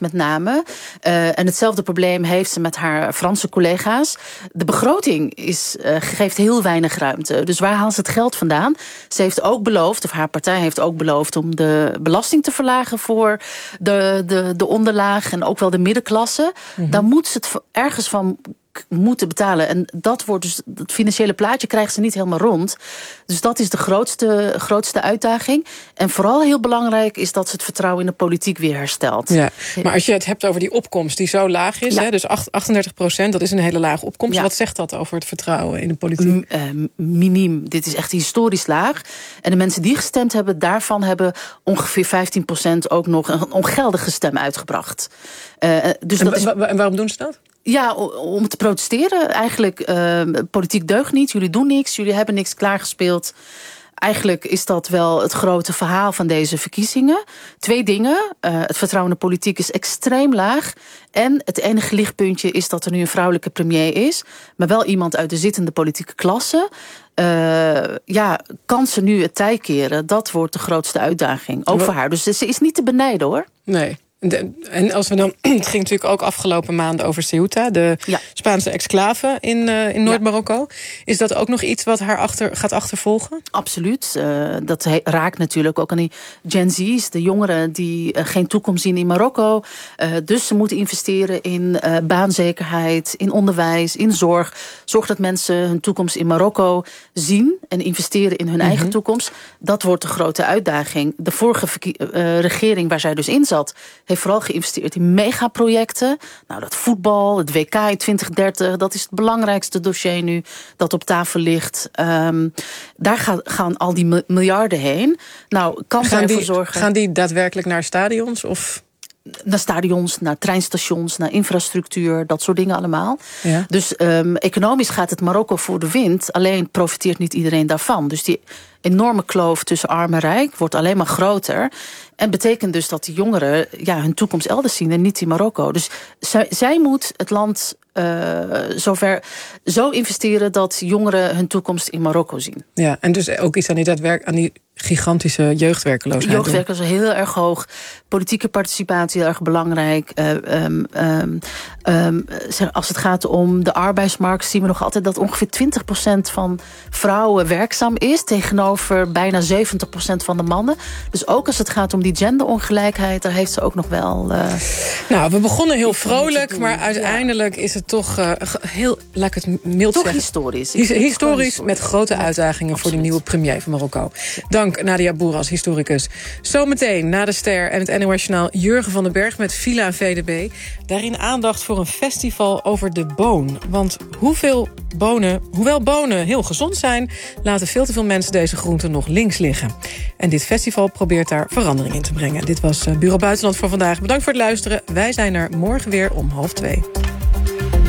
met name. En hetzelfde probleem heeft ze met haar Franse collega's. De begroting geeft heel weinig ruimte. Dus waar haalt ze het geld vandaan? Ze heeft ook beloofd, of haar partij heeft ook beloofd, om de belasting te verlagen voor de onderlaag en ook wel de middenklasse. Dan moet ze het ergens van moeten betalen. En dat wordt dus, het financiële plaatje krijgen ze niet helemaal rond. Dus dat is de grootste uitdaging. En vooral heel belangrijk is dat ze het vertrouwen in de politiek weer herstelt. Ja, maar als je het hebt over die opkomst die zo laag is, dus 38%, dat is een hele lage opkomst. Ja. Wat zegt dat over het vertrouwen in de politiek? Miniem. Dit is echt historisch laag. En de mensen die gestemd hebben, daarvan hebben ongeveer 15% ook nog een ongeldige stem uitgebracht. Dus en waarom doen ze dat? Ja, om te protesteren. Eigenlijk, politiek deugt niet. Jullie doen niks. Jullie hebben niks klaargespeeld. Eigenlijk is dat wel het grote verhaal van deze verkiezingen. 2 dingen. Het vertrouwen in de politiek is extreem laag. En het enige lichtpuntje is dat er nu een vrouwelijke premier is. Maar wel iemand uit de zittende politieke klasse. Kan ze nu het tij keren? Dat wordt de grootste uitdaging. Ook voor haar. Dus ze is niet te benijden, hoor. Nee. En als we dan, het ging natuurlijk ook afgelopen maanden over Ceuta, de Spaanse exclave in Noord-Marokko. Is dat ook nog iets wat haar gaat achtervolgen? Absoluut. Dat raakt natuurlijk ook aan die Gen Z's, de jongeren die geen toekomst zien in Marokko. Dus ze moeten investeren in baanzekerheid, in onderwijs, in zorg. Zorg dat mensen hun toekomst in Marokko zien en investeren in hun eigen toekomst. Dat wordt de grote uitdaging. De vorige regering waar zij dus in zat, heeft vooral geïnvesteerd in megaprojecten. Nou, dat voetbal, het WK in 2030, dat is het belangrijkste dossier nu dat op tafel ligt. Daar gaan al die miljarden heen. Nou, kan zij ervoor zorgen. Gaan die daadwerkelijk naar stadions of? Naar stadions, naar treinstations, naar infrastructuur, dat soort dingen allemaal. Ja. Dus economisch gaat het Marokko voor de wind. Alleen profiteert niet iedereen daarvan. Dus die enorme kloof tussen arm en rijk wordt alleen maar groter. En betekent dus dat die jongeren hun toekomst elders zien en niet in Marokko. Dus zij moet het land zo investeren dat jongeren hun toekomst in Marokko zien. Ja, en dus ook iets aan die gigantische jeugdwerkeloosheid. Jeugdwerkloosheid is heel erg hoog. Politieke participatie heel erg belangrijk. Als het gaat om de arbeidsmarkt zien we nog altijd dat ongeveer 20% van vrouwen werkzaam is tegenover bijna 70% van de mannen. Dus ook als het gaat om die genderongelijkheid, daar heeft ze ook nog wel. We begonnen heel vrolijk, maar uiteindelijk is het toch heel, laat ik het mild zeggen, historisch. Historisch met grote uitdagingen voor de nieuwe premier van Marokko. Dank Nadia Boeras, historicus. Zometeen na de Ster en het NOS Journaal Jurgen van den Berg met Villa VDB. Daarin aandacht voor een festival over de boon. Want hoewel bonen heel gezond zijn, laten veel te veel mensen deze groenten nog links liggen. En dit festival probeert daar verandering in te brengen. Dit was Bureau Buitenland voor vandaag. Bedankt voor het luisteren. Wij zijn er morgen weer om 13:30.